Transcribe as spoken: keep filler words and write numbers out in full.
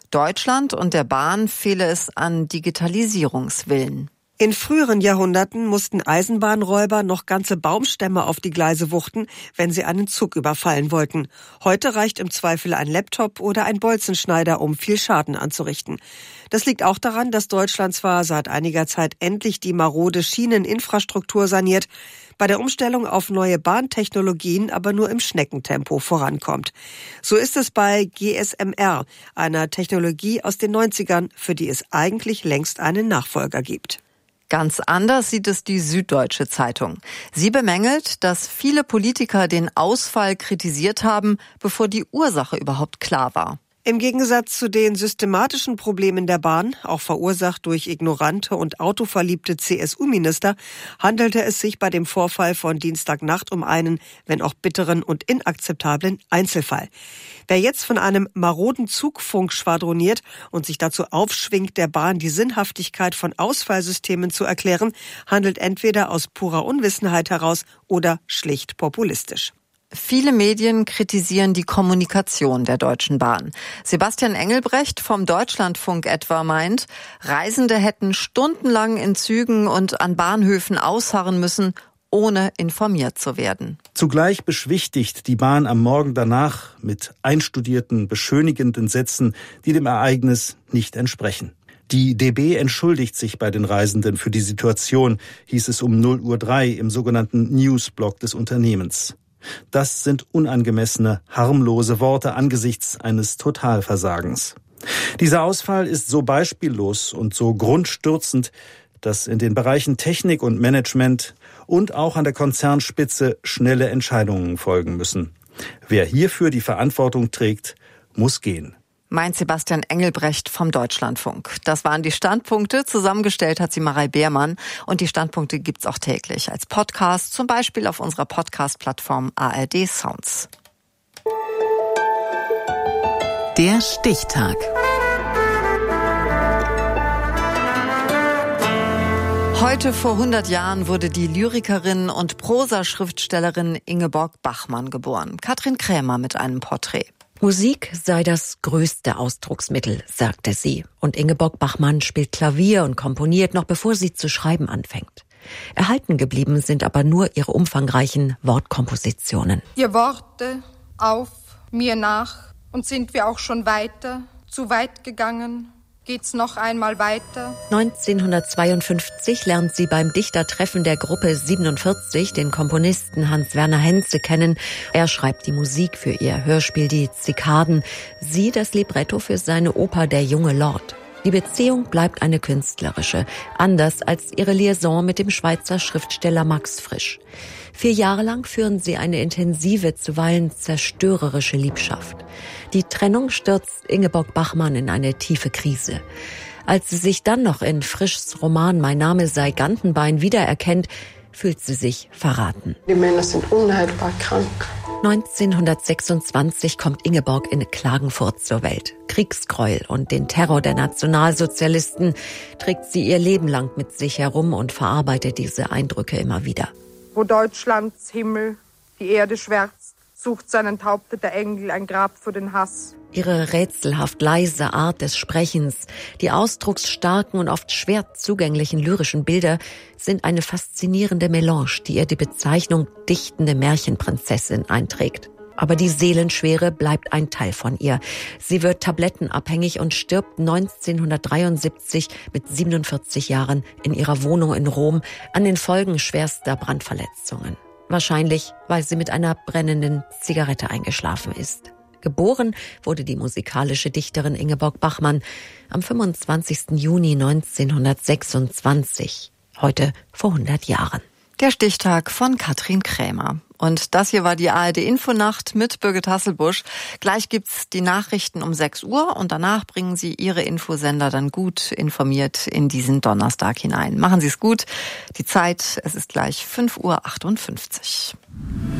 Deutschland und der Bahn fehle es an Digitalisierungswillen. In früheren Jahrhunderten mussten Eisenbahnräuber noch ganze Baumstämme auf die Gleise wuchten, wenn sie einen Zug überfallen wollten. Heute reicht im Zweifel ein Laptop oder ein Bolzenschneider, um viel Schaden anzurichten. Das liegt auch daran, dass Deutschland zwar seit einiger Zeit endlich die marode Schieneninfrastruktur saniert, bei der Umstellung auf neue Bahntechnologien aber nur im Schneckentempo vorankommt. So ist es bei G S M R, einer Technologie aus den neunzigern, für die es eigentlich längst einen Nachfolger gibt. Ganz anders sieht es die Süddeutsche Zeitung. Sie bemängelt, dass viele Politiker den Ausfall kritisiert haben, bevor die Ursache überhaupt klar war. Im Gegensatz zu den systematischen Problemen der Bahn, auch verursacht durch ignorante und autoverliebte C S U-Minister, handelte es sich bei dem Vorfall von Dienstagnacht um einen, wenn auch bitteren und inakzeptablen Einzelfall. Wer jetzt von einem maroden Zugfunk schwadroniert und sich dazu aufschwingt, der Bahn die Sinnhaftigkeit von Ausfallsystemen zu erklären, handelt entweder aus purer Unwissenheit heraus oder schlicht populistisch. Viele Medien kritisieren die Kommunikation der Deutschen Bahn. Sebastian Engelbrecht vom Deutschlandfunk etwa meint, Reisende hätten stundenlang in Zügen und an Bahnhöfen ausharren müssen, ohne informiert zu werden. Zugleich beschwichtigt die Bahn am Morgen danach mit einstudierten, beschönigenden Sätzen, die dem Ereignis nicht entsprechen. Die D B entschuldigt sich bei den Reisenden für die Situation, hieß es um null Uhr drei im sogenannten Newsblog des Unternehmens. Das sind unangemessene, harmlose Worte angesichts eines Totalversagens. Dieser Ausfall ist so beispiellos und so grundstürzend, dass in den Bereichen Technik und Management und auch an der Konzernspitze schnelle Entscheidungen folgen müssen. Wer hierfür die Verantwortung trägt, muss gehen. Meint Sebastian Engelbrecht vom Deutschlandfunk. Das waren die Standpunkte. Zusammengestellt hat sie Marei Beermann. Und die Standpunkte gibt's auch täglich als Podcast, zum Beispiel auf unserer Podcast-Plattform A R D Sounds. Der Stichtag. Heute vor hundert Jahren wurde die Lyrikerin und Prosaschriftstellerin Ingeborg Bachmann geboren. Katrin Krämer mit einem Porträt. Musik sei das größte Ausdrucksmittel, sagte sie. Und Ingeborg Bachmann spielt Klavier und komponiert, noch bevor sie zu schreiben anfängt. Erhalten geblieben sind aber nur ihre umfangreichen Wortkompositionen. Ihr Worte auf, mir nach, und sind wir auch schon weiter, zu weit gegangen, geht's noch einmal weiter. neunzehnhundertzweiundfünfzig lernt sie beim Dichtertreffen der Gruppe siebenundvierzig den Komponisten Hans-Werner Henze kennen. Er schreibt die Musik für ihr Hörspiel Die Zikaden, sie das Libretto für seine Oper Der junge Lord. Die Beziehung bleibt eine künstlerische, anders als ihre Liaison mit dem Schweizer Schriftsteller Max Frisch. Vier Jahre lang führen sie eine intensive, zuweilen zerstörerische Liebschaft. Die Trennung stürzt Ingeborg Bachmann in eine tiefe Krise. Als sie sich dann noch in Frischs Roman Mein Name sei Gantenbein wiedererkennt, fühlt sie sich verraten. Die Männer sind unheilbar krank. neunzehnhundertsechsundzwanzig kommt Ingeborg in Klagenfurt zur Welt. Kriegsgräuel und den Terror der Nationalsozialisten trägt sie ihr Leben lang mit sich herum und verarbeitet diese Eindrücke immer wieder. Wo Deutschlands Himmel die Erde schwärzt, sucht sein enthaupteter Engel ein Grab für den Hass. Ihre rätselhaft leise Art des Sprechens, die ausdrucksstarken und oft schwer zugänglichen lyrischen Bilder sind eine faszinierende Melange, die ihr die Bezeichnung dichtende Märchenprinzessin einträgt. Aber die Seelenschwere bleibt ein Teil von ihr. Sie wird tablettenabhängig und stirbt neunzehnhundertdreiundsiebzig mit siebenundvierzig Jahren in ihrer Wohnung in Rom an den Folgen schwerster Brandverletzungen. Wahrscheinlich, weil sie mit einer brennenden Zigarette eingeschlafen ist. Geboren wurde die musikalische Dichterin Ingeborg Bachmann am fünfundzwanzigsten Juni neunzehnhundertsechsundzwanzig, heute vor hundert Jahren. Der Stichtag von Katrin Krämer. Und das hier war die A R D-Infonacht mit Birgit Hasselbusch. Gleich gibt's die Nachrichten um sechs Uhr und danach bringen Sie Ihre Infosender dann gut informiert in diesen Donnerstag hinein. Machen Sie es gut. Die Zeit, es ist gleich fünf Uhr achtundfünfzig.